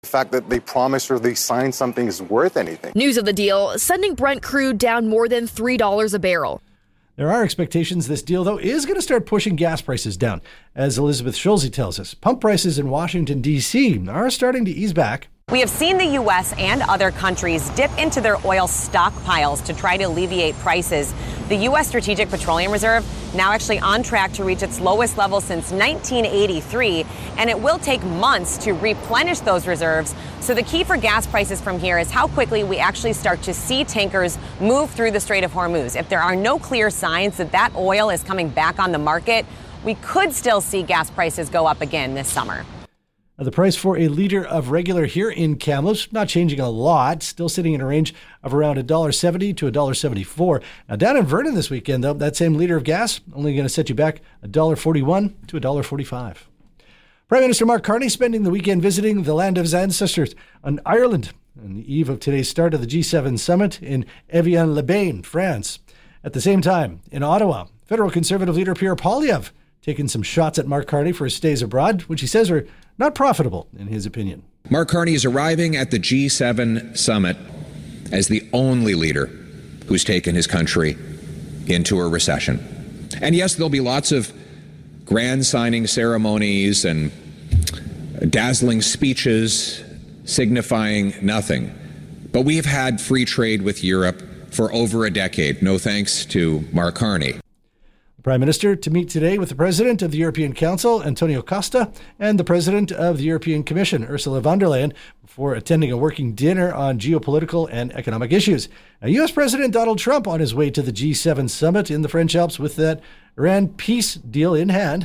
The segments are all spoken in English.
The fact that they promised or they signed something is worth anything. News of the deal, sending Brent crude down more than $3 a barrel. There are expectations this deal, though, is going to start pushing gas prices down. As Elizabeth Schulze tells us, pump prices in Washington, D.C. are starting to ease back. We have seen the U.S. and other countries dip into their oil stockpiles to try to alleviate prices. The U.S. Strategic Petroleum Reserve now actually on track to reach its lowest level since 1983, and it will take months to replenish those reserves. So the key for gas prices from here is how quickly we actually start to see tankers move through the Strait of Hormuz. If there are no clear signs that that oil is coming back on the market, we could still see gas prices go up again this summer. The price for a liter of regular here in Kamloops, not changing a lot, still sitting in a range of around $1.70 to $1.74. Now down in Vernon this weekend, though, that same liter of gas only going to set you back $1.41 to $1.45. Prime Minister Mark Carney spending the weekend visiting the land of his ancestors on Ireland on the eve of today's start of the G7 summit in Evian-les-Bains, France. At the same time, in Ottawa, federal Conservative leader Pierre Poilievre taking some shots at Mark Carney for his stays abroad, which he says are not profitable, in his opinion. Mark Carney is arriving at the G7 summit as the only leader who's taken his country into a recession. And yes, there'll be lots of grand signing ceremonies and dazzling speeches signifying nothing. But we've had free trade with Europe for over a decade, no thanks to Mark Carney. Prime Minister to meet today with the President of the European Council, Antonio Costa, and the President of the European Commission, Ursula von der Leyen, before attending a working dinner on geopolitical and economic issues. Now, U.S. President Donald Trump on his way to the G7 summit in the French Alps with that Iran peace deal in hand.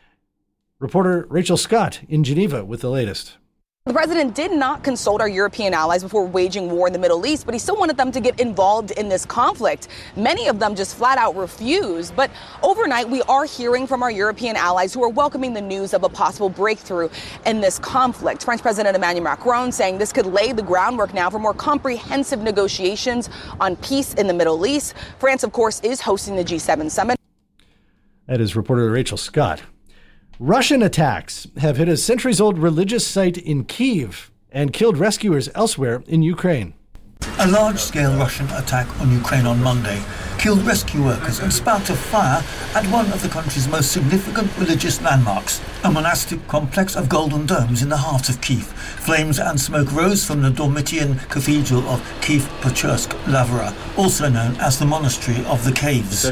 Reporter Rachel Scott in Geneva with the latest. The president did not consult our European allies before waging war in the Middle East, but he still wanted them to get involved in this conflict. Many of them just flat out refused. But overnight, we are hearing from our European allies who are welcoming the news of a possible breakthrough in this conflict. French President Emmanuel Macron saying this could lay the groundwork now for more comprehensive negotiations on peace in the Middle East. France, of course, is hosting the G7 summit. That is reporter Rachel Scott. Russian attacks have hit a centuries-old religious site in Kyiv and killed rescuers elsewhere in Ukraine. A large-scale Russian attack on Ukraine on Monday killed rescue workers and sparked a fire at one of the country's most significant religious landmarks, a monastic complex of golden domes in the heart of Kyiv. Flames and smoke rose from the Dormitian Cathedral of Kyiv-Pechersk-Lavra, also known as the Monastery of the Caves.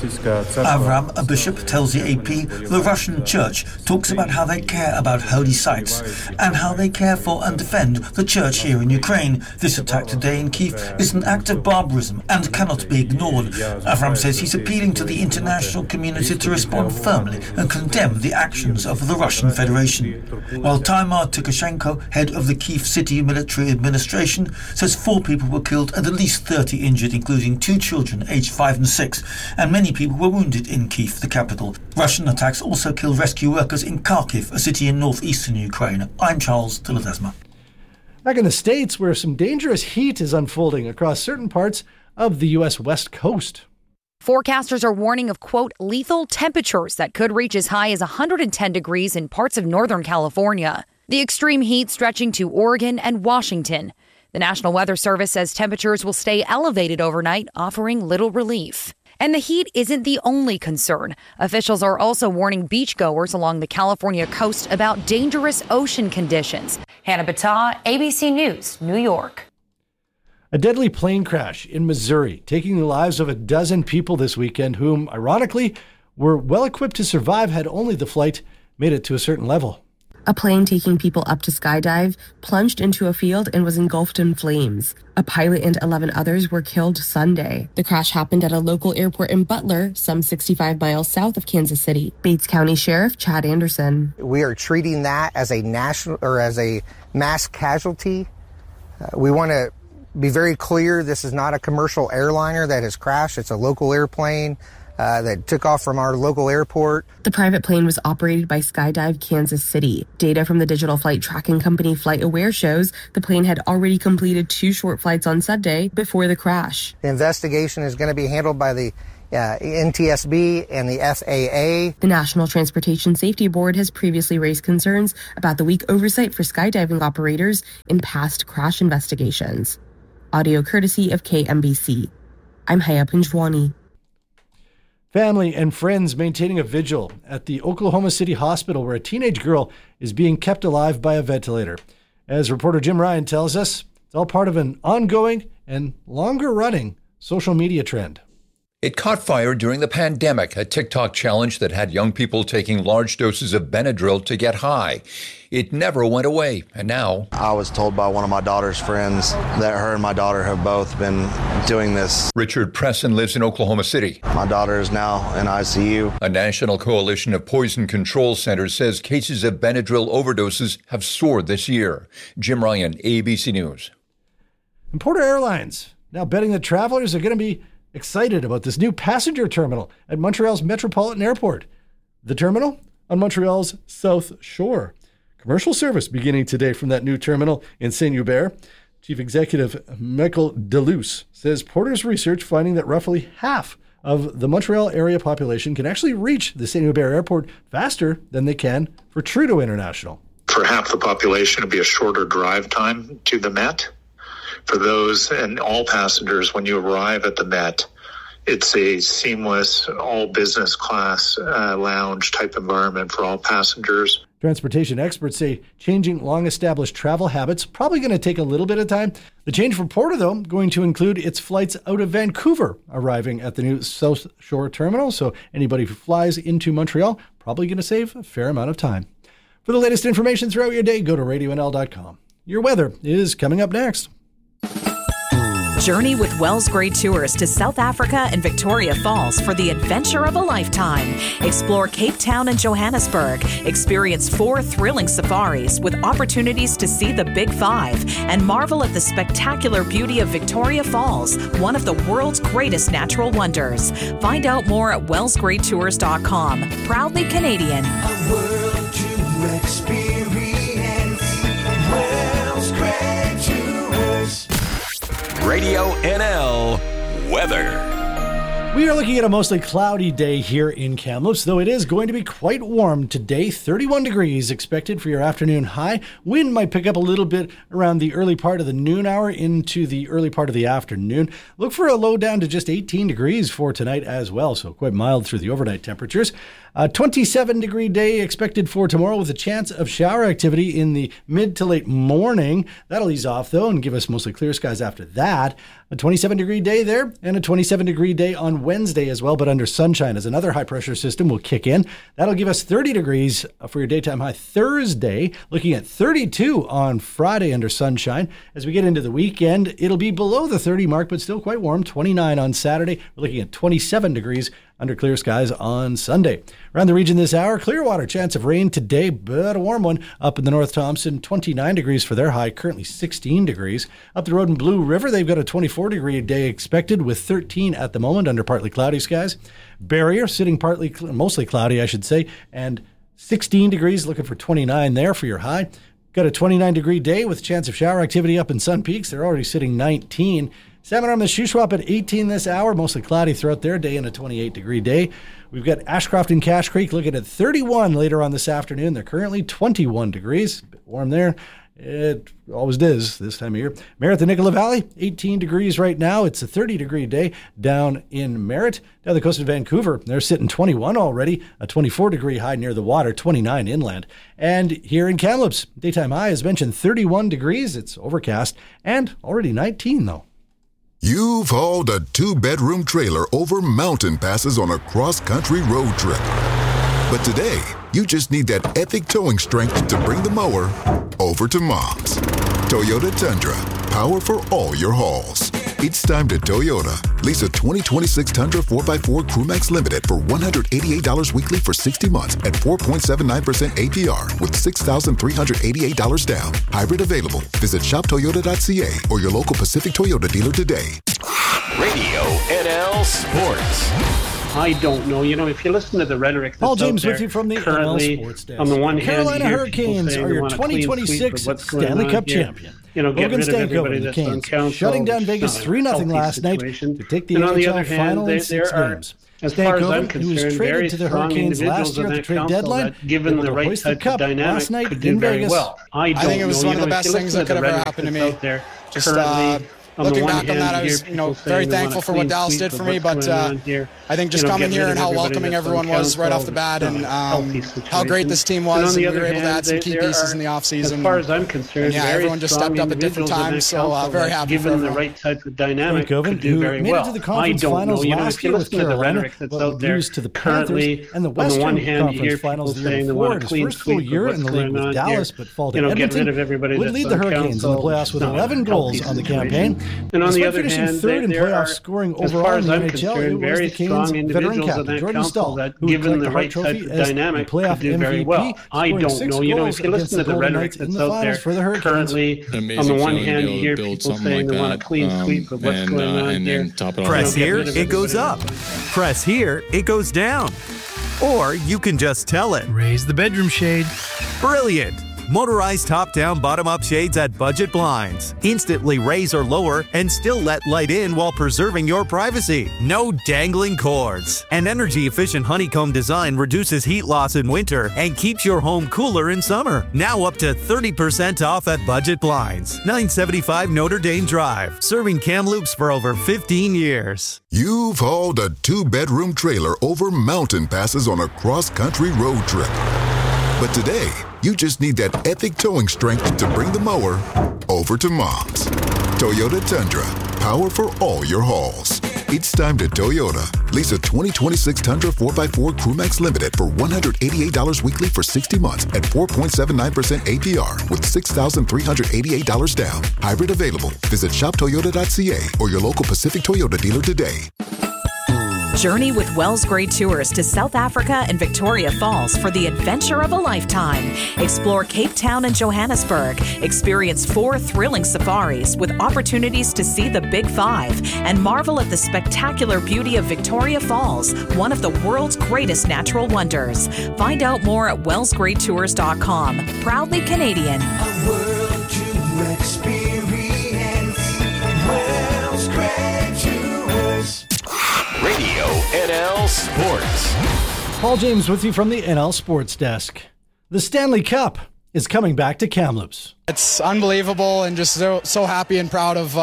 Avram, a bishop, tells the AP the Russian church talks about how they care about holy sites and how they care for and defend the church here in Ukraine. This attack today in Kyiv is an act of barbarism and cannot be ignored. Avram says he's appealing to the international community to respond firmly and condemn the actions of the Russian Federation. While Taimar Tikashenko, head of the Kyiv City Military Administration, says 4 people were killed and at least 30 injured, including 2 children aged 5 and 6, and many people were wounded in Kyiv, the capital. Russian attacks also killed rescue workers in Kharkiv, a city in northeastern Ukraine. I'm Charles de Ledesma. Back in the States, where some dangerous heat is unfolding across certain parts of the U.S. West Coast. Forecasters are warning of, quote, lethal temperatures that could reach as high as 110 degrees in parts of Northern California. The extreme heat stretching to Oregon and Washington. The National Weather Service says temperatures will stay elevated overnight, offering little relief. And the heat isn't the only concern. Officials are also warning beachgoers along the California coast about dangerous ocean conditions. Hannah Battah, ABC News, New York. A deadly plane crash in Missouri, taking the lives of a dozen people this weekend whom, ironically, were well equipped to survive had only the flight made it to a certain level. A plane taking people up to skydive plunged into a field and was engulfed in flames. A pilot and 11 others were killed Sunday. The crash happened at a local airport in Butler, some 65 miles south of Kansas City. Bates County Sheriff Chad Anderson. We are treating that as a national or as a mass casualty. We want to be very clear, this is not a commercial airliner that has crashed. It's a local airplane that took off from our local airport. The private plane was operated by Skydive Kansas City. Data from the digital flight tracking company FlightAware shows the plane had already completed 2 short flights on Sunday before the crash. The investigation is going to be handled by the NTSB and the FAA. The National Transportation Safety Board has previously raised concerns about the weak oversight for skydiving operators in past crash investigations. Audio courtesy of KMBC. I'm Haya Punjwani. Family and friends maintaining a vigil at the Oklahoma City Hospital where a teenage girl is being kept alive by a ventilator. As reporter Jim Ryan tells us, it's all part of an ongoing and longer-running social media trend. It caught fire during the pandemic, a TikTok challenge that had young people taking large doses of Benadryl to get high. It never went away, and now... I was told by one of my daughter's friends that her and my daughter have both been doing this. Richard Presson lives in Oklahoma City. My daughter is now in ICU. A national coalition of poison control centers says cases of Benadryl overdoses have soared this year. Jim Ryan, ABC News. And Porter Airlines now betting that travelers are going to be excited about this new passenger terminal at Montreal's Metropolitan Airport. The terminal on Montreal's South Shore. Commercial service beginning today from that new terminal in Saint-Hubert. Chief Executive Michael Deluce says Porter's research finding that roughly half of the Montreal area population can actually reach the Saint-Hubert Airport faster than they can for Trudeau International. For half the population, it'll be a shorter drive time to the Met. For those and all passengers, when you arrive at the Met, it's a seamless, all business class lounge type environment for all passengers. Transportation experts say changing long-established travel habits probably going to take a little bit of time. The change for Porter, though, going to include its flights out of Vancouver arriving at the new South Shore terminal. So anybody who flies into Montreal probably going to save a fair amount of time. For the latest information throughout your day, go to RadioNL.com. Your weather is coming up next. Journey with Wells Grade Tours to South Africa and Victoria Falls for the adventure of a lifetime. Explore Cape Town and Johannesburg. Experience 4 thrilling safaris with opportunities to see the Big Five and marvel at the spectacular beauty of Victoria Falls, one of the world's greatest natural wonders. Find out more at wellsgradetours.com. Proudly Canadian. A world to experience. Wells Grade Tours. Radio NL weather. We are looking at a mostly cloudy day here in Kamloops, though it is going to be quite warm today. 31 degrees expected for your afternoon high. Wind might pick up a little bit around the early part of the noon hour into the early part of the afternoon. Look for a low down to just 18 degrees for tonight as well, so quite mild through the overnight temperatures. A 27-degree day expected for tomorrow with a chance of shower activity in the mid to late morning. That'll ease off, though, and give us mostly clear skies after that. A 27-degree day there and a 27-degree day on Wednesday as well, but under sunshine as another high-pressure system will kick in. That'll give us 30 degrees for your daytime high Thursday, looking at 32 on Friday under sunshine. As we get into the weekend, it'll be below the 30 mark, but still quite warm, 29 on Saturday. We're looking at 27 degrees under clear skies on Sunday. Around the region this hour, Clearwater, chance of rain today, but a warm one. Up in the North Thompson, 29 degrees for their high, currently 16 degrees. Up the road in Blue River, they've got a 24-degree day expected with 13 at the moment under partly cloudy skies. Barrier, sitting mostly cloudy, I should say, and 16 degrees, looking for 29 there for your high. Got a 29-degree day with chance of shower activity up in Sun Peaks. They're already sitting 19. Salmon Arm, the Shuswap at 18 this hour, mostly cloudy throughout their day and a 28-degree day. We've got Ashcroft and Cache Creek looking at 31 later on this afternoon. They're currently 21 degrees. A bit warm there. It always is this time of year. Merritt, the Nicola Valley, 18 degrees right now. It's a 30-degree day down in Merritt. Down the coast of Vancouver, they're sitting 21 already. A 24-degree high near the water, 29 inland. And here in Kamloops, daytime high, as mentioned, 31 degrees. It's overcast and already 19, though. You've hauled a 2-bedroom trailer over mountain passes on a cross-country road trip. But today, you just need that epic towing strength to bring the mower over to Mom's. Toyota Tundra, power for all your hauls. It's time to Toyota. Lease a 2026 Tundra 4x4 Crewmax Limited for $188 weekly for 60 months at 4.79% APR with $6,388 down. Hybrid available. Visit shoptoyota.ca or your local Pacific Toyota dealer today. Radio NL Sports. I don't know. If you listen to the rhetoric that's Paul James out there with you from the currently, NL Sports Desk. on the one Carolina hand, you hear people Hurricanes saying are they your want a clean sweep 2026 of what's going Stanley on Cup here. champion. Get Logan rid of Stankoven everybody of the that's on Canes, council. shutting down It's Vegas not a 3-0 healthy last night situation. to take the And on the NHL other hand, final in there 6 are, games. as far as I'm Stankoven, who was concerned, traded very to the strong Hurricanes last individuals year on at the that trade council deadline, that, given able the to right hoist the type cup of dynamic, last night could do in very Vegas. well. I think it was one of the best things that could ever happen to me. Just looking back on that, I was very thankful for what Dallas did for me, but I think just coming here and how welcoming everyone was right off the bat, and how great this team was, and we were able to add some key pieces in the offseason. As far as I'm concerned, everyone just stepped up at different times, so very happy for given the everyone. right type of dynamic, could do who very made well. it to the conference finals last year with Carolina, but lose to the Panthers, and the Western Conference Finals the year before. His first full year in the league with Dallas, but fall to Edmonton, would lead the Hurricanes in the playoffs with 11 goals on the campaign. And on the other finishing hand, third in there playoff are, scoring as overall far in as the I'm NHL, concerned, it was very the Canes strong veteran individuals captain on that Jordan council Stahl, that, who given would the collect right the Hart type Trophy of as dynamic, playoff could do very MVP, well. I scoring don't 6 know. If goals you listen against to the the Golden rhetoric Knights in that's the out finals there for the Hurricanes. currently, on the one hand, you hear people saying they want a clean sweep of what's going on here. Press here, it goes up. Press here, it goes down. Or you can just tell it. Raise the bedroom shade. Brilliant. Motorized top-down, bottom-up shades at Budget Blinds. Instantly raise or lower and still let light in while preserving your privacy. No dangling cords. An energy-efficient honeycomb design reduces heat loss in winter and keeps your home cooler in summer. Now up to 30% off at Budget Blinds. 975 Notre Dame Drive. Serving Kamloops for over 15 years. You've hauled a 2-bedroom trailer over mountain passes on a cross-country road trip. But today, you just need that epic towing strength to bring the mower over to Mom's. Toyota Tundra, power for all your hauls. It's time to Toyota. Lease a 2026 Tundra 4x4 Crewmax Limited for $188 weekly for 60 months at 4.79% APR with $6,388 down. Hybrid available. Visit shoptoyota.ca or your local Pacific Toyota dealer today. Journey with Wells Grade Tours to South Africa and Victoria Falls for the adventure of a lifetime. Explore Cape Town and Johannesburg. Experience 4 thrilling safaris with opportunities to see the Big Five and marvel at the spectacular beauty of Victoria Falls, one of the world's greatest natural wonders. Find out more at wellsgradetours.com. Proudly Canadian. A world to experience. Wells Grade Tours. Radio NL Sports. Paul James with you from the NL Sports Desk. The Stanley Cup is coming back to Kamloops. It's unbelievable, and just so happy and proud of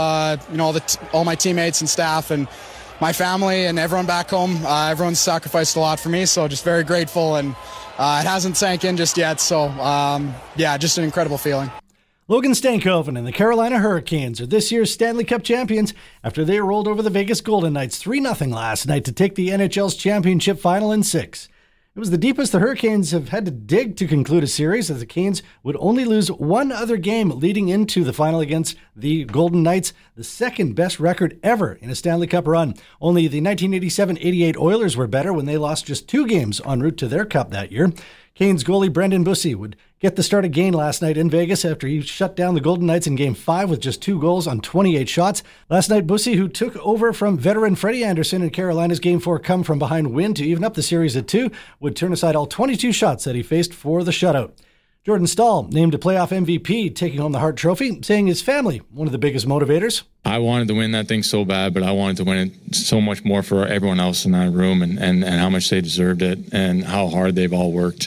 all my teammates and staff and my family and everyone back home. Everyone's sacrificed a lot for me, so just very grateful, and it hasn't sank in just yet. So just an incredible feeling. Logan Stankoven and the Carolina Hurricanes are this year's Stanley Cup champions after they rolled over the Vegas Golden Knights 3-0 last night to take the NHL's championship final in 6. It was the deepest the Hurricanes have had to dig to conclude a series, as the Canes would only lose one other game leading into the final against the Golden Knights, the second best record ever in a Stanley Cup run. Only the 1987-88 Oilers were better when they lost just 2 games en route to their cup that year. Canes goalie Brendan Bussey would get the start again last night in Vegas after he shut down the Golden Knights in Game 5 with just 2 goals on 28 shots. Last night, Bussey, who took over from veteran Freddie Anderson in Carolina's Game 4 come-from-behind win to even up the series at 2, would turn aside all 22 shots that he faced for the shutout. Jordan Stahl named a playoff MVP, taking home the Hart Trophy, saying his family, one of the biggest motivators. I wanted to win that thing so bad, but I wanted to win it so much more for everyone else in that room and how much they deserved it and how hard they've all worked.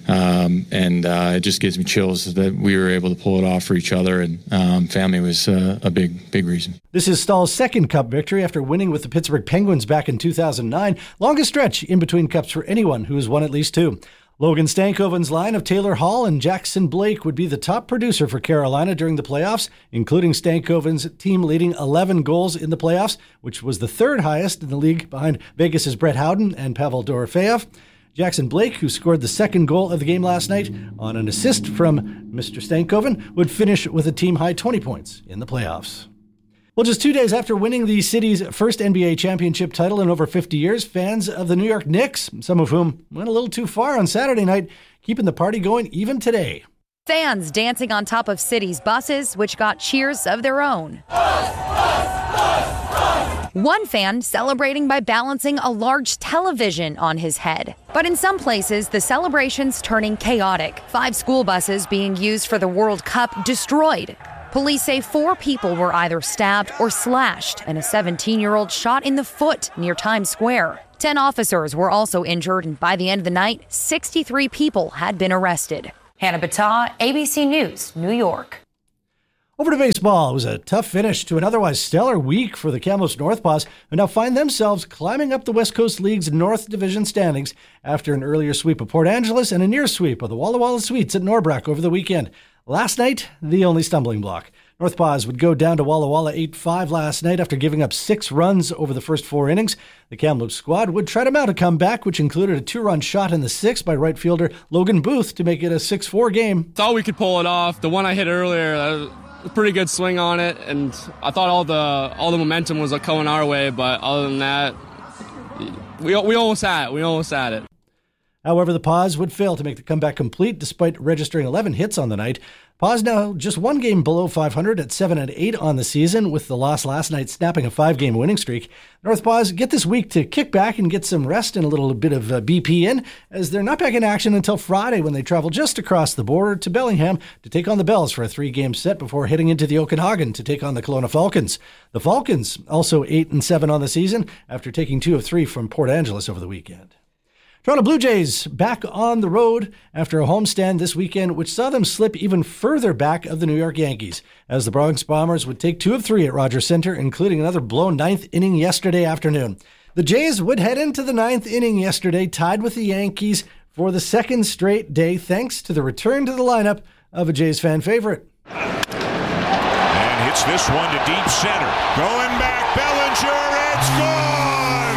It just gives me chills that we were able to pull it off for each other, and family was a big reason. This is Stahl's second Cup victory after winning with the Pittsburgh Penguins back in 2009, longest stretch in between Cups for anyone who has won at least 2. Logan Stankoven's line of Taylor Hall and Jackson Blake would be the top producer for Carolina during the playoffs, including Stankoven's team leading 11 goals in the playoffs, which was the 3rd highest in the league behind Vegas's Brett Howden and Pavel Dorofeyev. Jackson Blake, who scored the 2nd goal of the game last night on an assist from Mr. Stankoven, would finish with a team-high 20 points in the playoffs. Well, just 2 days after winning the city's first NBA championship title in over 50 years, fans of the New York Knicks, some of whom went a little too far on Saturday night, keeping the party going even today. Fans dancing on top of city's buses, which got cheers of their own. One fan celebrating by balancing a large television on his head. But in some places, the celebration's turning chaotic. 5 school buses being used for the World Cup destroyed. Police say 4 people were either stabbed or slashed, and a 17-year-old shot in the foot near Times Square. 10 officers were also injured, and by the end of the night, 63 people had been arrested. Hannah Battah, ABC News, New York. Over to baseball. It was a tough finish to an otherwise stellar week for the Kamloops Northpaws, who now find themselves climbing up the West Coast League's North Division standings after an earlier sweep of Port Angeles and a near sweep of the Walla Walla Sweets at Norbrook over the weekend. Last night, the only stumbling block. Northpaws would go down to Walla Walla 8-5 last night after giving up 6 runs over the first 4 innings. The Kamloops squad would try to mount a comeback, which included a 2-run shot in the 6th by right fielder Logan Booth to make it a 6-4 game. Thought we could pull it off. The one I hit earlier, a pretty good swing on it, and I thought all the momentum was coming our way, but other than that, we almost had it. However, the Paws would fail to make the comeback complete despite registering 11 hits on the night. Paws now just 1 game below 500 at 7-8 on the season, with the loss last night snapping a 5-game winning streak. Northpaws get this week to kick back and get some rest and a little bit of BP in, as they're not back in action until Friday when they travel just across the border to Bellingham to take on the Bells for a 3-game set before heading into the Okanagan to take on the Kelowna Falcons. The Falcons also 8-7 on the season after taking 2 of 3 from Port Angeles over the weekend. Toronto Blue Jays back on the road after a homestand this weekend, which saw them slip even further back of the New York Yankees, as the Bronx Bombers would take 2 of 3 at Rogers Center, including another blown 9th inning yesterday afternoon. The Jays would head into the 9th inning yesterday, tied with the Yankees for the 2nd straight day, thanks to the return to the lineup of a Jays fan favorite. And hits this one to deep center. Going back, Bellinger, it's gone!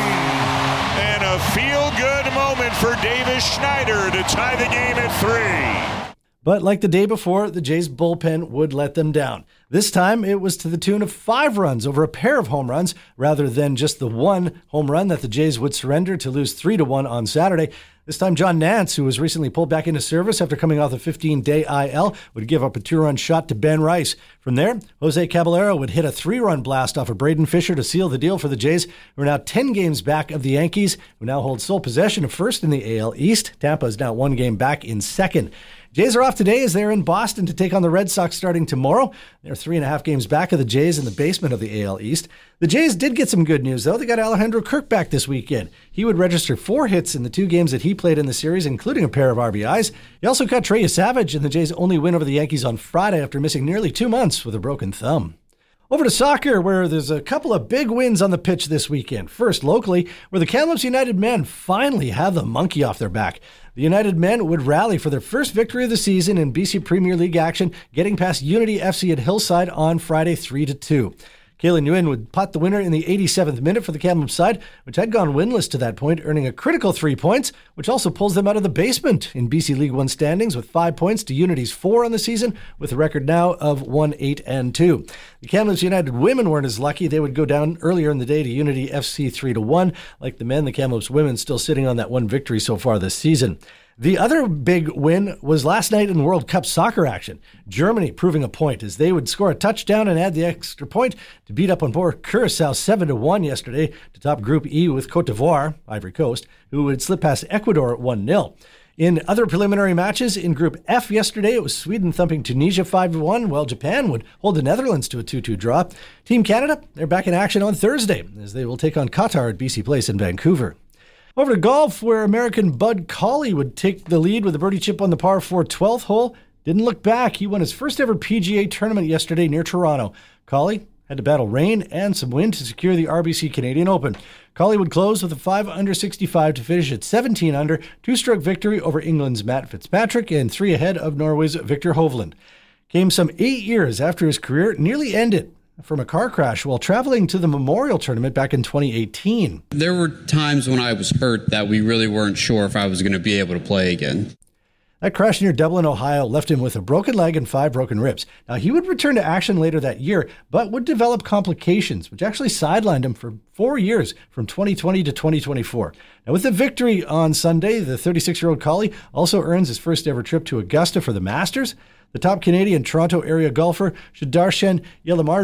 And a feel-good moment for Davis Schneider to tie the game at 3. But like the day before, the Jays bullpen would let them down. This time, it was to the tune of 5 runs over a pair of home runs, rather than just the 1 home run that the Jays would surrender to lose 3-1 on Saturday. This time, John Nance, who was recently pulled back into service after coming off a 15-day IL, would give up a 2-run shot to Ben Rice. From there, Jose Caballero would hit a 3-run blast off of Braden Fisher to seal the deal for the Jays, who are now 10 games back of the Yankees, who now hold sole possession of first in the AL East. Tampa is now 1 game back in second. Jays are off today as they're in Boston to take on the Red Sox starting tomorrow. They're 3.5 games back of the Jays in the basement of the AL East. The Jays did get some good news, though. They got Alejandro Kirk back this weekend. He would register 4 hits in the 2 games that he played in the series, including a pair of RBIs. He also got Trey Savage in the Jays' only win over the Yankees on Friday after missing nearly 2 months with a broken thumb. Over to soccer, where there's a couple of big wins on the pitch this weekend. First, locally, where the Kamloops United men finally have the monkey off their back. The United men would rally for their first victory of the season in BC Premier League action, getting past Unity FC at Hillside on Friday 3-2. Kayla Nguyen would pot the winner in the 87th minute for the Kamloops side, which had gone winless to that point, earning a critical 3 points, which also pulls them out of the basement in BC League One standings with 5 points to Unity's 4 on the season, with a record now of 1-8-2. The Kamloops United women weren't as lucky. They would go down earlier in the day to Unity FC 3-1. Like the men, the Kamloops women still sitting on that 1 victory so far this season. The other big win was last night in World Cup soccer action. Germany proving a point as they would score a touchdown and add the extra point to beat up on poor Curaçao 7-1 yesterday to top Group E with Côte d'Ivoire, Ivory Coast, who would slip past Ecuador at 1-0. In other preliminary matches in Group F yesterday, it was Sweden thumping Tunisia 5-1, while Japan would hold the Netherlands to a 2-2 draw. Team Canada, they're back in action on Thursday as they will take on Qatar at BC Place in Vancouver. Over to golf, where American Bud Cauley would take the lead with a birdie chip on the par 4 12th hole. Didn't look back. He won his first ever PGA tournament yesterday near Toronto. Cauley had to battle rain and some wind to secure the RBC Canadian Open. Cauley would close with a 5 under 65 to finish at 17 under, 2-stroke victory over England's Matt Fitzpatrick and 3 ahead of Norway's Victor Hovland. Came some 8 years after his career nearly ended from a car crash while traveling to the Memorial Tournament back in 2018. There were times when I was hurt that we really weren't sure if I was going to be able to play again. That crash near Dublin, Ohio left him with a broken leg and 5 broken ribs. Now, he would return to action later that year, but would develop complications, which actually sidelined him for 4 years from 2020 to 2024. Now, with the victory on Sunday, the 36-year-old Cauley also earns his first ever trip to Augusta for the Masters. The top Canadian Toronto area golfer, Sudarshan Yelamarju,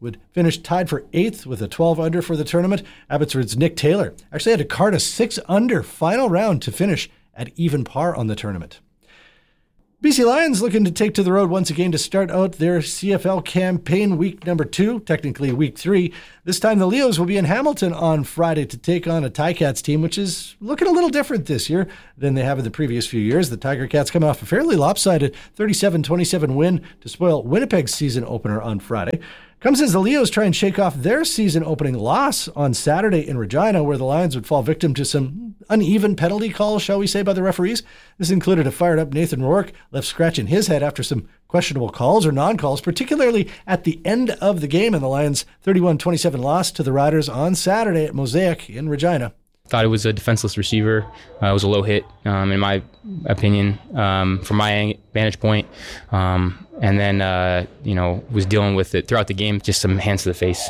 would finish tied for 8th with a 12 under for the tournament. Abbotsford's Nick Taylor actually had to card a 6 under final round to finish at even par on the tournament. BC Lions looking to take to the road once again to start out their CFL campaign week number 2, technically week 3. This time the Leos will be in Hamilton on Friday to take on a Ticats team, which is looking a little different this year than they have in the previous few years. The Tiger Cats coming off a fairly lopsided 37-27 win to spoil Winnipeg's season opener on Friday. Comes as the Leos try and shake off their season opening loss on Saturday in Regina, where the Lions would fall victim to some uneven penalty calls, shall we say, by the referees. This included a fired up Nathan Rourke left scratching his head after some questionable calls or non-calls, particularly at the end of the game in the Lions' 31-27 loss to the Riders on Saturday at Mosaic in Regina. Thought it was a defenseless receiver. It was a low hit, in my opinion, from my vantage point. And then, was dealing with it throughout the game, just some hands to the face.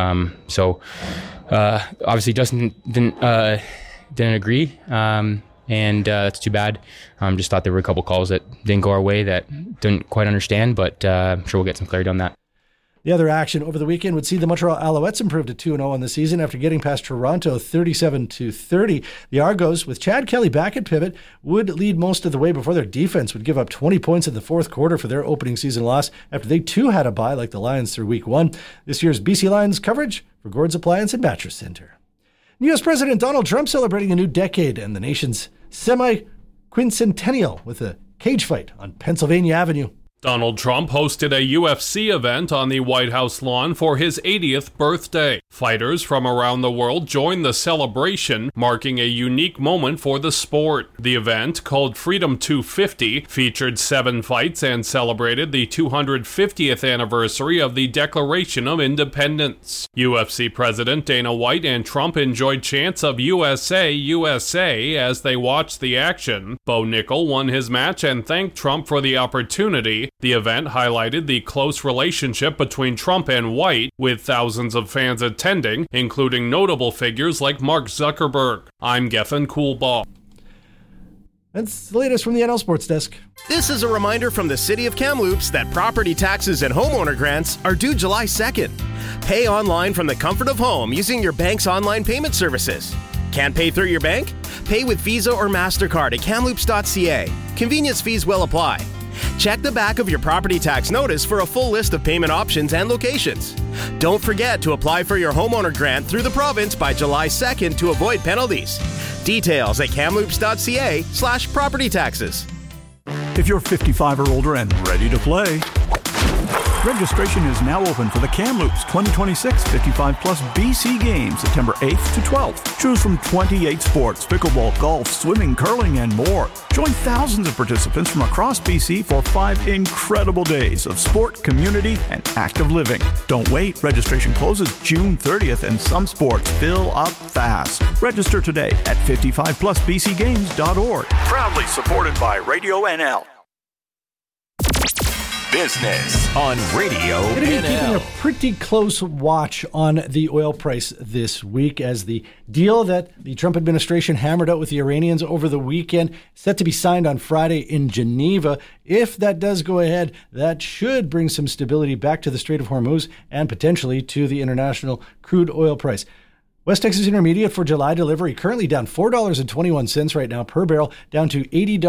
Obviously Justin didn't agree, and that's too bad. Just thought there were a couple calls that didn't go our way that didn't quite understand, but I'm sure we'll get some clarity on that. The other action over the weekend would see the Montreal Alouettes improve to 2-0 on the season after getting past Toronto 37-30. The Argos, with Chad Kelly back at pivot, would lead most of the way before their defense would give up 20 points in the fourth quarter for their opening season loss after they too had a bye like the Lions through week 1. This year's BC Lions coverage for Gord's Appliance and Mattress Center. U.S. President Donald Trump celebrating a new decade and the nation's semi-quincentennial with a cage fight on Pennsylvania Avenue. Donald Trump hosted a UFC event on the White House lawn for his 80th birthday. Fighters from around the world joined the celebration, marking a unique moment for the sport. The event, called Freedom 250, featured 7 fights and celebrated the 250th anniversary of the Declaration of Independence. UFC President Dana White and Trump enjoyed chants of USA, USA as they watched the action. Bo Nickel won his match and thanked Trump for the opportunity. The event highlighted the close relationship between Trump and White, with thousands of fans attending, including notable figures like Mark Zuckerberg. I'm Gethin Coolbaugh. That's the latest from the NL Sports Desk. This is a reminder from the City of Kamloops that property taxes and homeowner grants are due July 2nd. Pay online from the comfort of home using your bank's online payment services. Can't pay through your bank? Pay with Visa or MasterCard at kamloops.ca. Convenience fees will apply. Check the back of your property tax notice for a full list of payment options and locations. Don't forget to apply for your homeowner grant through the province by July 2nd to avoid penalties. Details at kamloops.ca/property taxes. If you're 55 or older and ready to play, registration is now open for the Kamloops 2026 55 Plus BC Games, September 8th to 12th. Choose from 28 sports, pickleball, golf, swimming, curling, and more. Join thousands of participants from across BC for 5 incredible days of sport, community, and active living. Don't wait. Registration closes June 30th, and some sports fill up fast. Register today at 55plusbcgames.org. Proudly supported by Radio NL. Business on Radio Going to be keeping a NL. pretty close watch on the oil price this week as the deal that the Trump administration hammered out with the Iranians over the weekend set to be signed on Friday in Geneva. If that does go ahead, that should bring some stability back to the Strait of Hormuz and potentially to the international crude oil price. West Texas Intermediate for July delivery currently down $4.21 right now per barrel, down to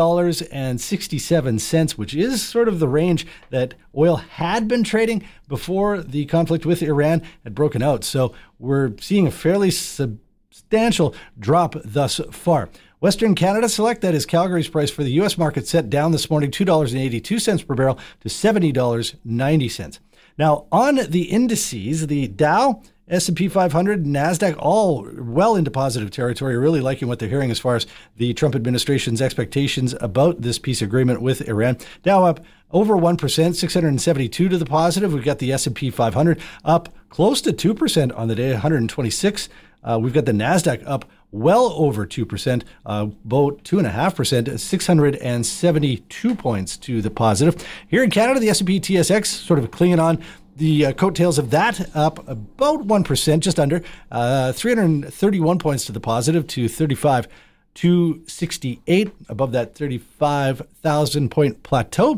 $80.67, which is sort of the range that oil had been trading before the conflict with Iran had broken out. So we're seeing a fairly substantial drop thus far. Western Canada Select, that is Calgary's price for the U.S. market, set down this morning $2.82 per barrel to $70.90. Now, on the indices, the Dow, S&P 500, NASDAQ, all well into positive territory, really liking what they're hearing as far as the Trump administration's expectations about this peace agreement with Iran. Dow up over 1%, 672 to the positive. We've got the S&P 500 up close to 2% on the day, 126. We've got the NASDAQ up well over 2%, about 2.5%, 672 points to the positive. Here in Canada, the S&P TSX sort of clinging on the coattails of that, up about 1%, just under, 331 points to the positive to 35,268, above that 35,000 point plateau.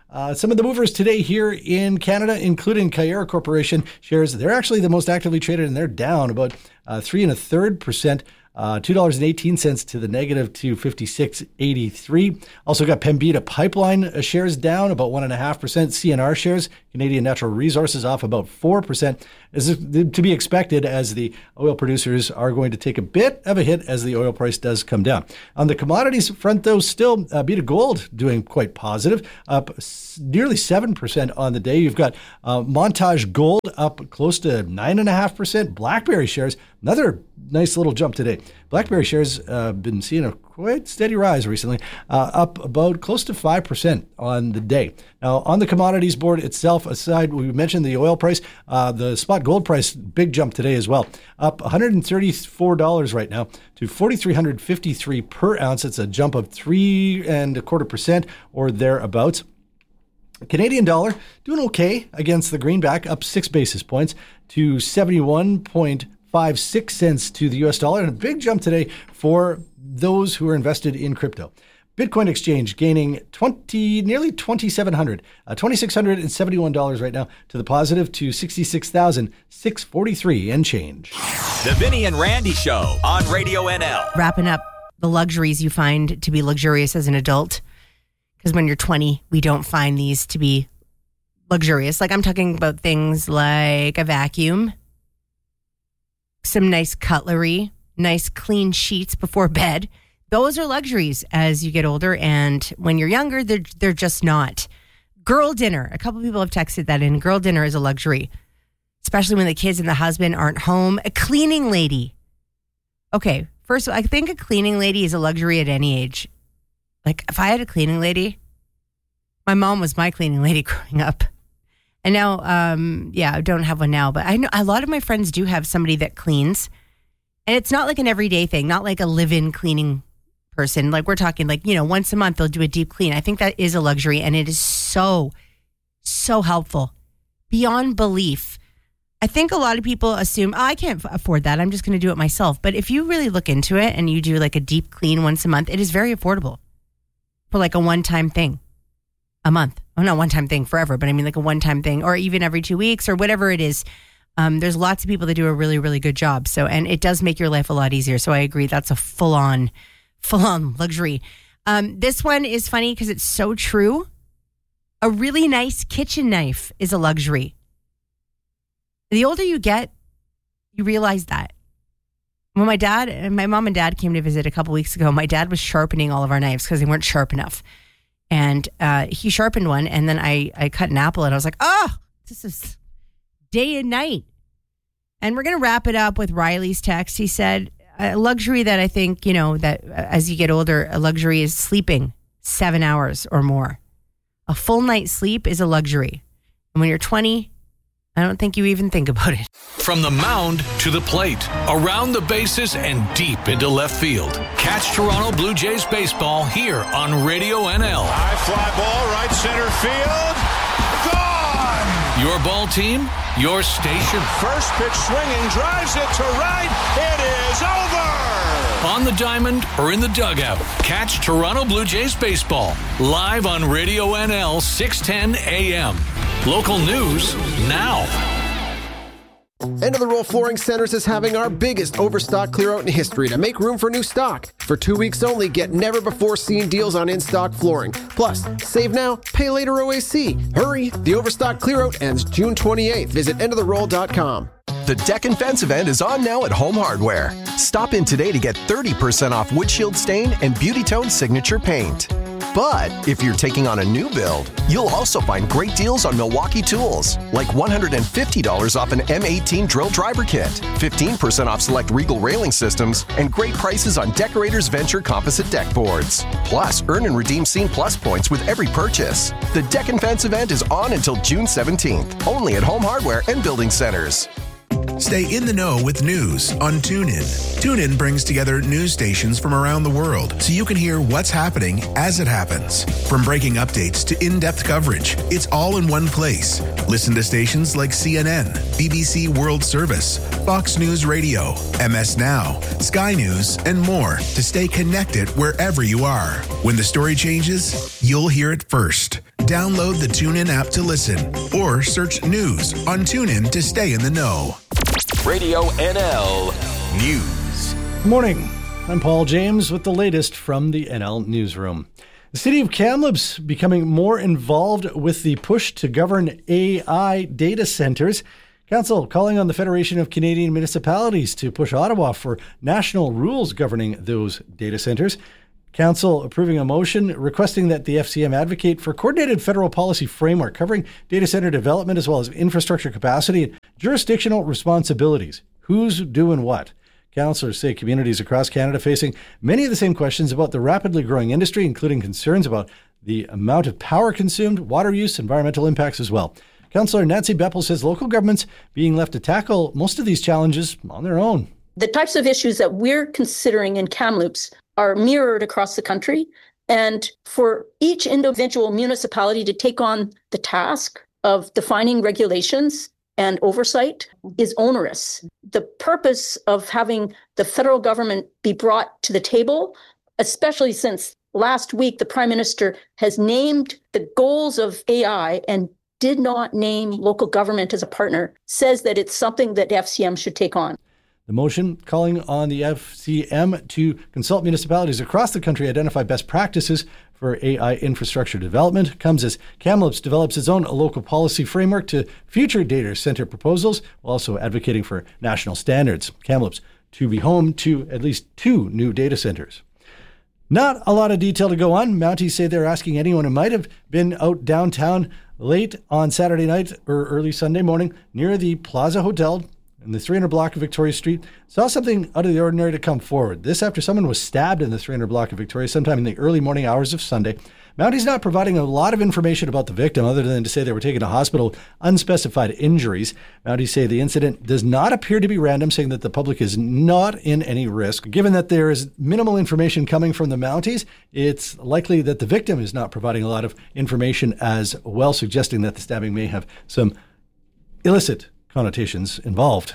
Some of the movers today here in Canada, including Kayera Corporation shares, they're actually the most actively traded, and they're down about 3 1/3%. $2.18 to the negative $2.5683. Also got Pembina Pipeline shares down about 1.5%. CNR shares, Canadian Natural Resources, off about 4%. This is to be expected as the oil producers are going to take a bit of a hit as the oil price does come down. On the commodities front, though, still Beta Gold doing quite positive, up nearly 7% on the day. You've got Montage Gold up close to 9.5%. BlackBerry shares, another nice little jump today. BlackBerry shares been seeing a quite steady rise recently, up about close to 5% on the day. Now, on the commodities board itself, aside, we mentioned the oil price, the spot gold price, big jump today as well, up $134 right now to $4,353 per ounce. It's a jump of 3.25% or thereabouts. Canadian dollar doing okay against the greenback, up 6 basis points to 71.56 cents to the US dollar, and a big jump today for those who are invested in crypto. Bitcoin exchange gaining nearly $2,700, $2,671 right now to the positive to $66,643 and change. The Vinny and Randy Show on Radio NL. Wrapping up the luxuries you find to be luxurious as an adult. Because when you're 20, we don't find these to be luxurious. Like, I'm talking about things like a vacuum, some nice cutlery, nice clean sheets before bed. Those are luxuries as you get older, and when you're younger, they're just not. Girl dinner. A couple people have texted that in. Girl dinner is a luxury, especially when the kids and the husband aren't home. A cleaning lady. Okay, first of all, I think a cleaning lady is a luxury at any age. Like, if I had a cleaning lady, my mom was my cleaning lady growing up. And now, I don't have one now, but I know a lot of my friends do have somebody that cleans. And it's not like an everyday thing, not like a live-in cleaning person. Like, we're talking like, once a month they'll do a deep clean. I think that is a luxury, and it is so, so helpful. Beyond belief. I think a lot of people assume, I can't afford that. I'm just going to do it myself. But if you really look into it and you do like a deep clean once a month, it is very affordable for like a one-time thing a month. Oh, not one-time thing forever, but I mean like a one-time thing, or even every 2 weeks or whatever it is. There's lots of people that do a really, really good job. So, and it does make your life a lot easier. So I agree. That's a full-on luxury. This one is funny because it's so true. A really nice kitchen knife is a luxury. The older you get, you realize that. When my mom and dad came to visit a couple weeks ago, my dad was sharpening all of our knives because they weren't sharp enough. And he sharpened one, and then I cut an apple, and I was like, oh, this is day and night. And we're going to wrap it up with Riley's text. He said, a luxury that I think, that as you get older, a luxury is sleeping 7 hours or more. A full night's sleep is a luxury. And when you're 20, I don't think you even think about it. From the mound to the plate, around the bases and deep into left field. Catch Toronto Blue Jays baseball here on Radio NL. High fly ball, right center field. Gone! Your ball team, your station. First pitch swinging, drives it to right. It is over! On the diamond or in the dugout, catch Toronto Blue Jays baseball live on Radio NL 610 AM. Local news now. End of the Roll Flooring Centers is having our biggest overstock clear out in history to make room for new stock. For 2 weeks only, get never before seen deals on in-stock flooring. Plus, save now, pay later OAC. Hurry, the overstock clear out ends June 28th. Visit endoftheroll.com. The Deck and Fence event is on now at Home Hardware. Stop in today to get 30% off Windshield Stain and Beauty Tone Signature Paint. But if you're taking on a new build, you'll also find great deals on Milwaukee tools, like $150 off an M18 drill driver kit, 15% off select Regal railing systems, and great prices on Decorators Venture composite deck boards. Plus, earn and redeem Scene Plus points with every purchase. The Deck and Fence event is on until June 17th, only at Home Hardware and Building Centers. Stay in the know with news on TuneIn. TuneIn brings together news stations from around the world so you can hear what's happening as it happens. From breaking updates to in-depth coverage, it's all in one place. Listen to stations like CNN, BBC World Service, Fox News Radio, MS Now, Sky News, and more to stay connected wherever you are. When the story changes, you'll hear it first. Download the TuneIn app to listen or search news on TuneIn to stay in the know. Radio NL News. Good morning. I'm Paul James with the latest from the NL Newsroom. The city of Kamloops becoming more involved with the push to govern AI data centers. Council calling on the Federation of Canadian Municipalities to push Ottawa for national rules governing those data centers. Council approving a motion requesting that the FCM advocate for coordinated federal policy framework covering data center development as well as infrastructure capacity and jurisdictional responsibilities. Who's doing what? Councillors say communities across Canada facing many of the same questions about the rapidly growing industry, including concerns about the amount of power consumed, water use, environmental impacts as well. Councillor Nancy Beppel says local governments being left to tackle most of these challenges on their own. The types of issues that we're considering in Kamloops are mirrored across the country. And for each individual municipality to take on the task of defining regulations and oversight is onerous. The purpose of having the federal government be brought to the table, especially since last week the Prime Minister has named the goals of AI and did not name local government as a partner, says that it's something that FCM should take on. The motion calling on the FCM to consult municipalities across the country identify best practices for AI infrastructure development comes as Kamloops develops its own local policy framework to future data center proposals, while also advocating for national standards. Kamloops to be home to at least 2 new data centers. Not a lot of detail to go on. Mounties say they're asking anyone who might have been out downtown late on Saturday night or early Sunday morning near the Plaza Hotel in the 300 block of Victoria Street, saw something out of the ordinary to come forward. This after someone was stabbed in the 300 block of Victoria sometime in the early morning hours of Sunday. Mounties not providing a lot of information about the victim other than to say they were taken to hospital with unspecified injuries. Mounties say the incident does not appear to be random, saying that the public is not in any risk. Given that there is minimal information coming from the Mounties, it's likely that the victim is not providing a lot of information as well, suggesting that the stabbing may have some illicit connotations involved.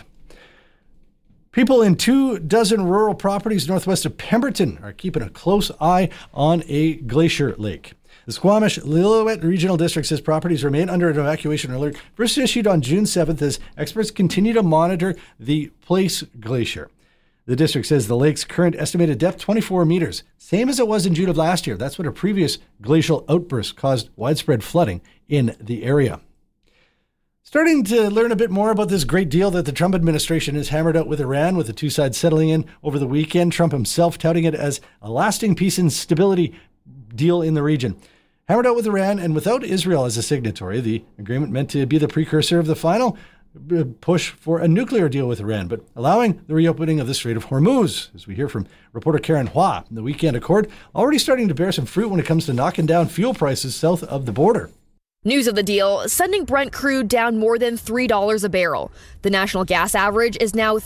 People in 24 rural properties northwest of Pemberton are keeping a close eye on a glacier lake. The Squamish-Lillooet Regional District says properties remain under an evacuation alert first issued on June 7th as experts continue to monitor the Place Glacier. The district says the lake's current estimated depth, 24 meters, same as it was in June of last year. That's when a previous glacial outburst caused widespread flooding in the area. Starting to learn a bit more about this great deal that the Trump administration has hammered out with Iran, with the two sides settling in over the weekend. Trump himself touting it as a lasting peace and stability deal in the region. Hammered out with Iran and without Israel as a signatory, the agreement meant to be the precursor of the final push for a nuclear deal with Iran, but allowing the reopening of the Strait of Hormuz, as we hear from reporter Karen Hua. The weekend accord already starting to bear some fruit when it comes to knocking down fuel prices south of the border. News of the deal, sending Brent crude down more than $3 a barrel. The national gas average is now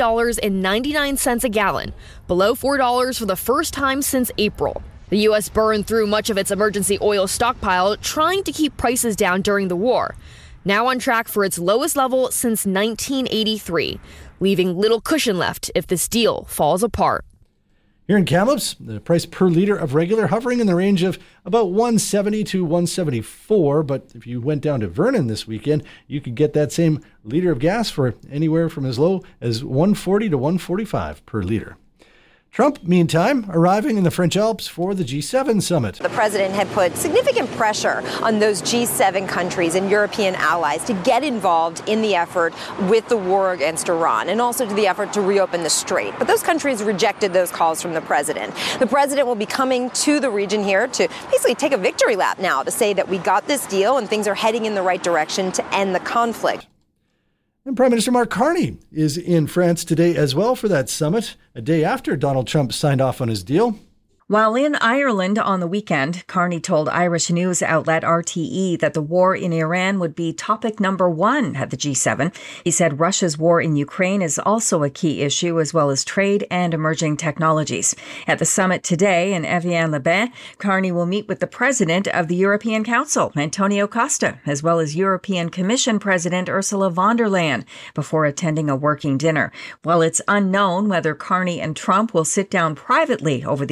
$3.99 a gallon, below $4 for the first time since April. The U.S. burned through much of its emergency oil stockpile, trying to keep prices down during the war. Now on track for its lowest level since 1983, leaving little cushion left if this deal falls apart. Here in Kamloops, the price per liter of regular hovering in the range of about $1.70 to $1.74. But if you went down to Vernon this weekend, you could get that same liter of gas for anywhere from as low as $1.40 to $1.45 per liter. Trump, meantime, arriving in the French Alps for the G7 summit. The president had put significant pressure on those G7 countries and European allies to get involved in the effort with the war against Iran and also to the effort to reopen the strait. But those countries rejected those calls from the president. The president will be coming to the region here to basically take a victory lap now to say that we got this deal and things are heading in the right direction to end the conflict. And Prime Minister Mark Carney is in France today as well for that summit, a day after Donald Trump signed off on his deal. While in Ireland on the weekend, Carney told Irish news outlet RTE that the war in Iran would be topic number one at the G7. He said Russia's war in Ukraine is also a key issue, as well as trade and emerging technologies. At the summit today in Evian-les-Bains, Carney will meet with the president of the European Council, Antonio Costa, as well as European Commission President Ursula von der Leyen, before attending a working dinner. While it's unknown whether Carney and Trump will sit down privately over these next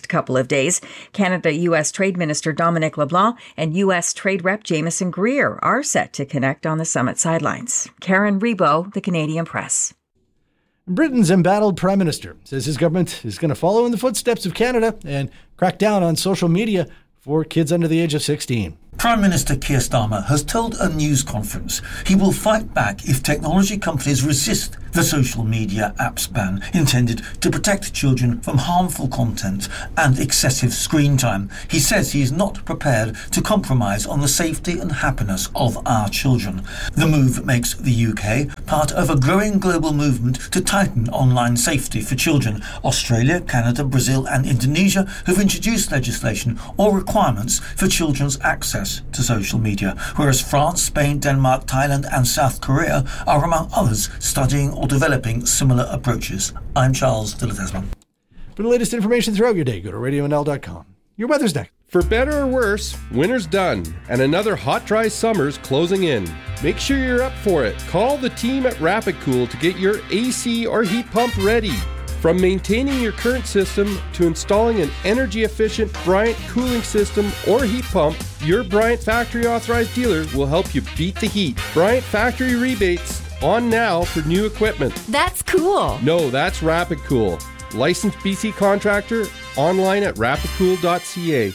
next couple of days. Canada-U.S. Trade Minister Dominic LeBlanc and U.S. Trade Rep Jameson Greer are set to connect on the summit sidelines. Karen Rebo, The Canadian Press. Britain's embattled Prime Minister says his government is going to follow in the footsteps of Canada and crack down on social media for kids under the age of 16. Prime Minister Keir Starmer has told a news conference he will fight back if technology companies resist the social media apps ban intended to protect children from harmful content and excessive screen time. He says he is not prepared to compromise on the safety and happiness of our children. The move makes the UK part of a growing global movement to tighten online safety for children. Australia, Canada, Brazil and Indonesia have introduced legislation or requirements for children's access to social media, whereas France, Spain, Denmark, Thailand and South Korea are among others studying or developing similar approaches. I'm Charles de la Tasman. For the latest information throughout your day, go to radionl.com. Your weather's next. For better or worse, winter's done, and another hot, dry summer's closing in. Make sure you're up for it. Call the team at Rapid Cool to get your AC or heat pump ready. From maintaining your current system to installing an energy-efficient Bryant cooling system or heat pump, your Bryant factory authorized dealer will help you beat the heat. Bryant factory rebates on now for new equipment. That's cool. No, that's Rapid Cool. Licensed BC contractor, online at rapidcool.ca.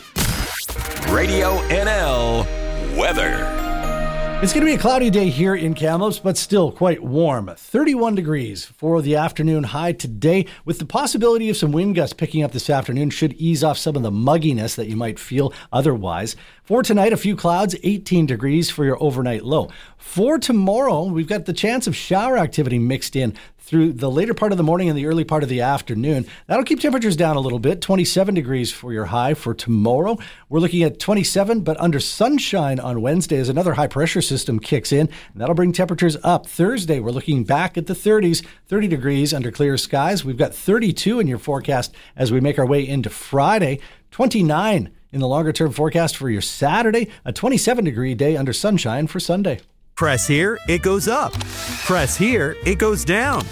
Radio NL weather. It's going to be a cloudy day here in Kamloops, but still quite warm. 31 degrees for the afternoon high today, with the possibility of some wind gusts picking up this afternoon should ease off some of the mugginess that you might feel otherwise. For tonight, a few clouds, 18 degrees for your overnight low. For tomorrow, we've got the chance of shower activity mixed in through the later part of the morning and the early part of the afternoon. That'll keep temperatures down a little bit. 27 degrees for your high for tomorrow. We're looking at 27, but under sunshine on Wednesday as another high pressure system kicks in, and that'll bring temperatures up. Thursday, we're looking back at the 30s, 30 degrees under clear skies. We've got 32 in your forecast as we make our way into Friday. 29 in the longer term forecast for your Saturday. A 27-degree day under sunshine for Sunday. Press here, it goes up. Press here, it goes down.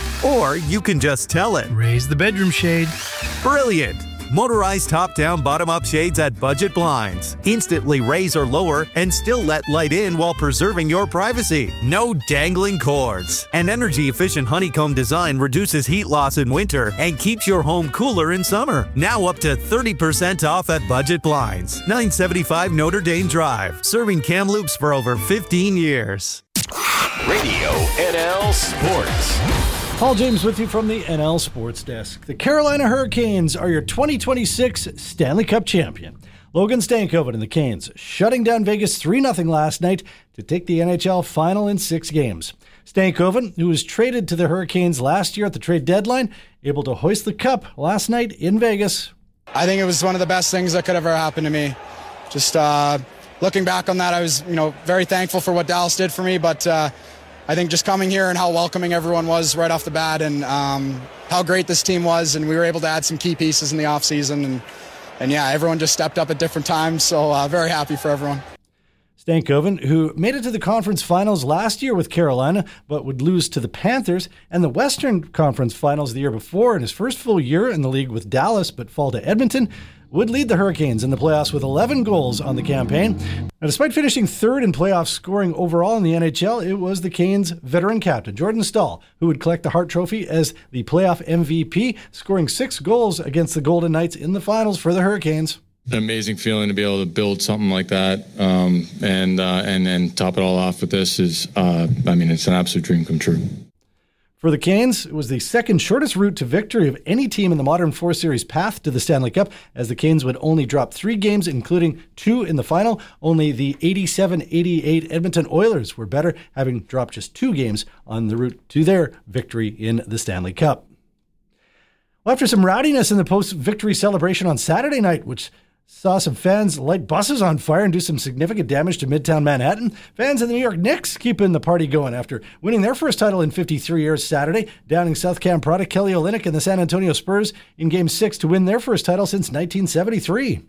Or you can just tell it. Raise the bedroom shade. Brilliant! Motorized top-down, bottom-up shades at Budget Blinds. Instantly raise or lower and still let light in while preserving your privacy. No dangling cords. An energy-efficient honeycomb design reduces heat loss in winter and keeps your home cooler in summer. Now up to 30% off at Budget Blinds. 975 Notre Dame Drive. Serving Kamloops for over 15 years. Radio NL Sports. Paul James with you from the NL Sports Desk. The Carolina Hurricanes are your 2026 Stanley Cup champion. Logan Stankoven and the Canes shutting down Vegas 3-0 last night to take the NHL final in 6 games. Stankoven, who was traded to the Hurricanes last year at the trade deadline, able to hoist the cup last night in Vegas. I think it was one of the best things that could ever happen to me. Just looking back on that, I was very thankful for what Dallas did for me, but I think just coming here and how welcoming everyone was right off the bat and how great this team was, and we were able to add some key pieces in the offseason. And yeah, everyone just stepped up at different times, so very happy for everyone. Stankoven, who made it to the conference finals last year with Carolina, but would lose to the Panthers, and the Western Conference finals the year before in his first full year in the league with Dallas, but fall to Edmonton, would lead the Hurricanes in the playoffs with 11 goals on the campaign. Now, despite finishing third in playoff scoring overall in the NHL, it was the Canes' veteran captain, Jordan Staal, who would collect the Hart Trophy as the playoff MVP, scoring 6 goals against the Golden Knights in the finals for the Hurricanes. An amazing feeling to be able to build something like that, and top it all off with this is, it's an absolute dream come true. For the Canes, it was the second shortest route to victory of any team in the modern 4 Series path to the Stanley Cup, as the Canes would only drop 3 games, including 2 in the final. Only the 87-88 Edmonton Oilers were better, having dropped just 2 games on the route to their victory in the Stanley Cup. Well, after some rowdiness in the post-victory celebration on Saturday night, which saw some fans light buses on fire and do some significant damage to Midtown Manhattan, fans of the New York Knicks keeping the party going after winning their first title in 53 years Saturday, downing South Cam product Kelly Olynyk and the San Antonio Spurs in Game 6 to win their first title since 1973.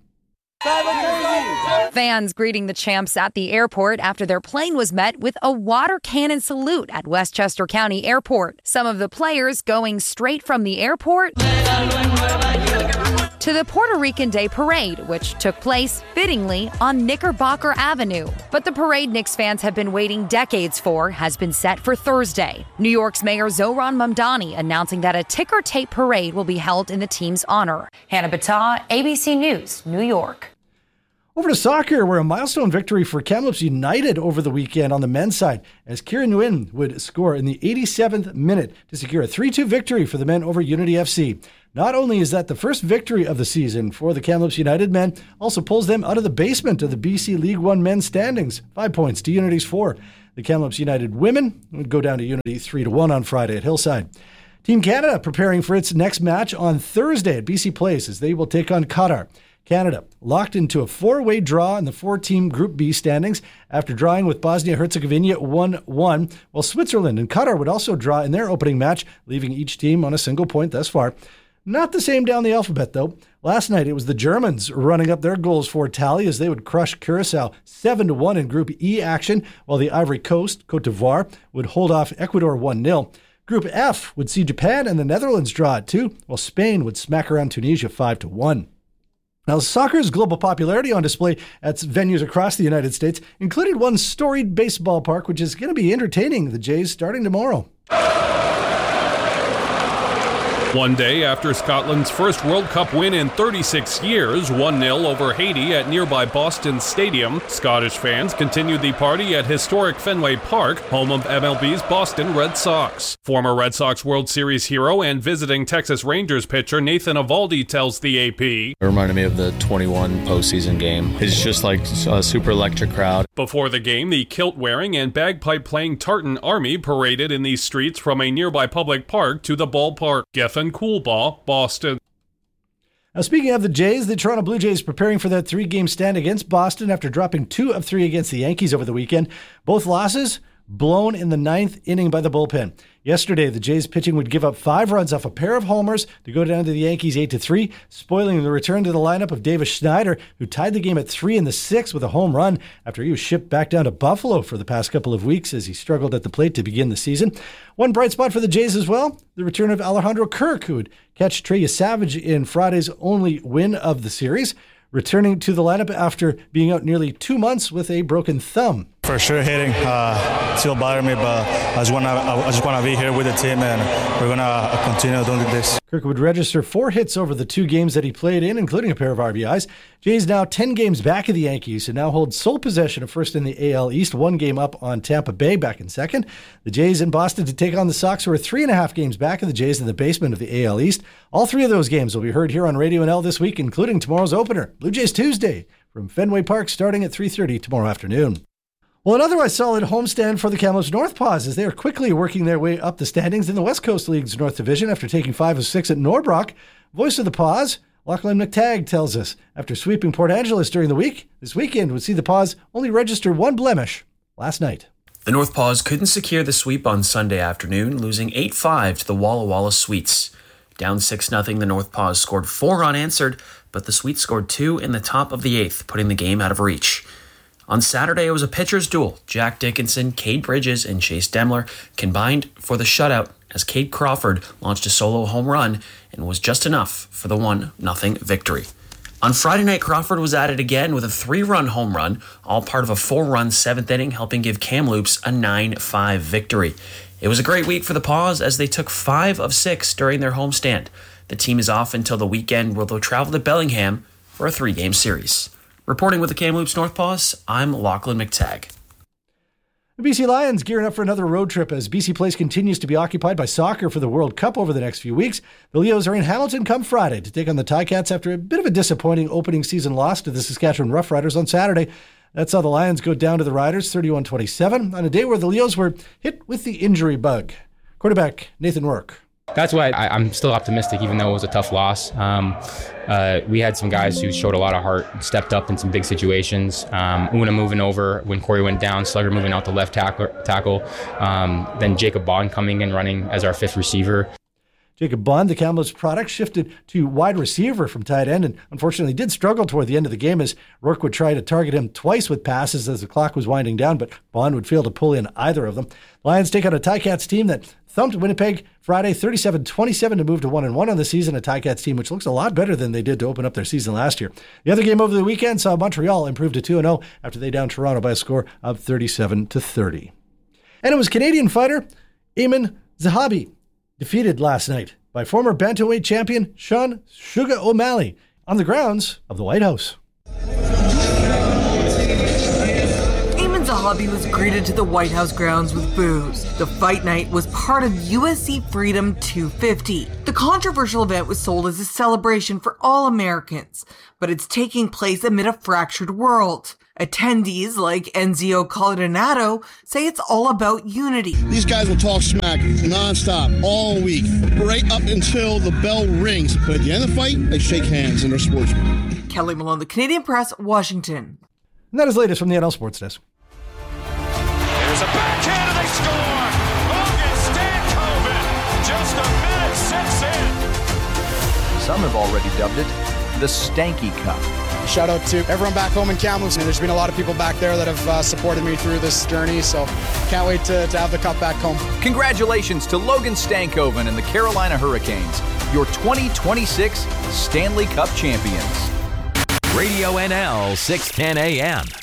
Fans greeting the champs at the airport after their plane was met with a water cannon salute at Westchester County Airport. Some of the players going straight from the airport to the Puerto Rican Day Parade, which took place, fittingly, on Knickerbocker Avenue. But the parade Knicks fans have been waiting decades for has been set for Thursday. New York's Mayor Zohran Mamdani announcing that a ticker tape parade will be held in the team's honor. Hannah Battah, ABC News, New York. Over to soccer, where a milestone victory for Kamloops United over the weekend on the men's side, as Kieran Nguyen would score in the 87th minute to secure a 3-2 victory for the men over Unity FC. Not only is that the first victory of the season for the Kamloops United men, also pulls them out of the basement of the BC League One men's standings, 5 points to Unity's 4. The Kamloops United women would go down to Unity 3-1 on Friday at Hillside. Team Canada preparing for its next match on Thursday at BC Place as they will take on Qatar. Canada locked into a 4-way draw in the 4-team Group B standings after drawing with Bosnia-Herzegovina 1-1, while Switzerland and Qatar would also draw in their opening match, leaving each team on a single point thus far. Not the same down the alphabet, though. Last night, it was the Germans running up their goals for tally as they would crush Curaçao 7-1 in Group E action, while the Ivory Coast, Côte d'Ivoire, would hold off Ecuador 1-0. Group F would see Japan and the Netherlands draw at 2, while Spain would smack around Tunisia 5-1. Now, soccer's global popularity on display at venues across the United States included one storied baseball park, which is going to be entertaining the Jays starting tomorrow. One day after Scotland's first World Cup win in 36 years, 1-0 over Haiti at nearby Boston Stadium, Scottish fans continued the party at historic Fenway Park, home of MLB's Boston Red Sox. Former Red Sox World Series hero and visiting Texas Rangers pitcher Nathan Eovaldi tells the AP, "It reminded me of the 21 postseason game. It's just like a super electric crowd." Before the game, the kilt-wearing and bagpipe-playing Tartan Army paraded in the streets from a nearby public park to the ballpark. Geffen Coolbaugh, Boston. Now, speaking of the Jays, the Toronto Blue Jays preparing for that 3-game stand against Boston after dropping 2 of 3 against the Yankees over the weekend. Both losses blown in the 9th inning by the bullpen. Yesterday, the Jays pitching would give up 5 runs off a pair of homers to go down to the Yankees 8-3, spoiling the return to the lineup of Davis Schneider, who tied the game at 3 in the 6th with a home run after he was shipped back down to Buffalo for the past couple of weeks as he struggled at the plate to begin the season. One bright spot for the Jays as well, the return of Alejandro Kirk, who would catch Trey Savage in Friday's only win of the series, returning to the lineup after being out nearly 2 months with a broken thumb. For sure, hitting still bother me, but I just want to be here with the team, and we're gonna continue doing this. Kirk would register 4 hits over the 2 games that he played in, including a pair of RBIs. Jays now 10 games back of the Yankees and now hold sole possession of first in the AL East, 1 game up on Tampa Bay back in second. The Jays in Boston to take on the Sox, who are 3.5 games back of the Jays in the basement of the AL East. All 3 of those games will be heard here on Radio NL this week, including tomorrow's opener, Blue Jays Tuesday, from Fenway Park starting at 3:30 tomorrow afternoon. Well, an otherwise solid homestand for the Kamloops North Paws as they are quickly working their way up the standings in the West Coast League's North Division after taking 5 of 6 at Norbrook. Voice of the Paws, Lachlan McTagg, tells us after sweeping Port Angeles during the week, this weekend would see the Paws only register 1 blemish last night. The North Paws couldn't secure the sweep on Sunday afternoon, losing 8-5 to the Walla Walla Sweets. Down 6-0, the North Paws scored 4 unanswered, but the Sweets scored 2 in the top of the 8th, putting the game out of reach. On Saturday, it was a pitcher's duel. Jack Dickinson, Cade Bridges, and Chase Demler combined for the shutout as Cade Crawford launched a solo home run and was just enough for the 1-0 victory. On Friday night, Crawford was at it again with a 3-run home run, all part of a 4-run 7th inning, helping give Kamloops a 9-5 victory. It was a great week for the Paws as they took 5 of 6 during their homestand. The team is off until the weekend where they'll travel to Bellingham for a 3-game series. Reporting with the Kamloops North Paws, I'm Lachlan McTagg. The BC Lions gearing up for another road trip as BC Place continues to be occupied by soccer for the World Cup over the next few weeks. The Leos are in Hamilton come Friday to take on the Ticats after a bit of a disappointing opening season loss to the Saskatchewan Roughriders on Saturday. That's how the Lions go down to the Riders 31-27 on a day where the Leos were hit with the injury bug. Quarterback Nathan Rourke. That's why I'm still optimistic, even though it was a tough loss. We had some guys who showed a lot of heart, stepped up in some big situations. Una moving over when Corey went down, Slugger moving out to left tackle. Then Jacob Bond coming and running as our 5th receiver. Jacob Bond, the Kamloops product, shifted to wide receiver from tight end and unfortunately did struggle toward the end of the game as Rourke would try to target him twice with passes as the clock was winding down, but Bond would fail to pull in either of them. Lions take on a Ticats team that thumped Winnipeg Friday 37-27 to move to 1-1 on the season, a Ticats team which looks a lot better than they did to open up their season last year. The other game over the weekend saw Montreal improve to 2-0 after they downed Toronto by a score of 37-30. And it was Canadian fighter Ayman Zahabi defeated last night by former bantamweight champion Sean Sugar O'Malley on the grounds of the White House. Ayman Zahabi was greeted to the White House grounds with boos. The fight night was part of UFC Freedom 250. The controversial event was sold as a celebration for all Americans, but it's taking place amid a fractured world. Attendees like Enzio Coldonado say it's all about unity. These guys will talk smack nonstop all week, right up until the bell rings. But at the end of the fight, they shake hands and they're sportsmen. Kelly Malone, The Canadian Press, Washington. And that is latest from the NL Sports Desk. There's a backhand and they score! Logan Stankoven, just a minute 6 in. Some have already dubbed it the Stanky Cup. Shout out to everyone back home in Kamloops. There's been a lot of people back there that have supported me through this journey, so can't wait to have the cup back home. Congratulations to Logan Stankoven and the Carolina Hurricanes, your 2026 Stanley Cup champions. Radio NL 610 AM.